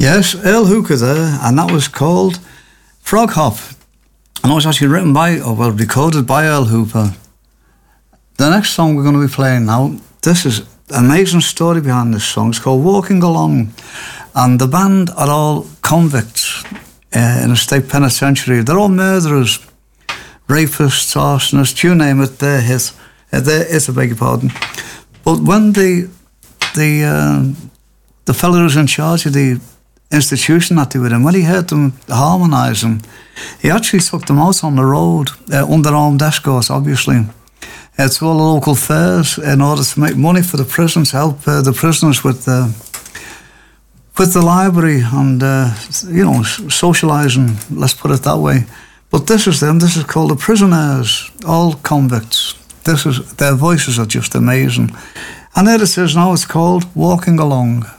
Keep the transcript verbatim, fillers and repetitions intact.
Yes, Earl Hooker there, and that was called Frog Hop. And it was actually written by, or well, recorded by Earl Hooper. The next song we're going to be playing now, this is an amazing story behind this song. It's called Walking Along. And the band are all convicts uh, in a state penitentiary. They're all murderers, rapists, arsonists, you name it, they're hit. Uh, they're hit, I beg your pardon. But when the, the, uh, the fellow who's in charge of the institution that they were in, when he heard them harmonising, he actually took them out on the road, uh, under armed escorts, obviously, uh, to all the local fairs in order to make money for the prisons, help uh, the prisoners with uh, with the library and, uh, you know, socialising, let's put it that way. But this is them, this is called the Prisoners, all convicts. This is, their voices are just amazing. And there it is now, it's called Walking Along.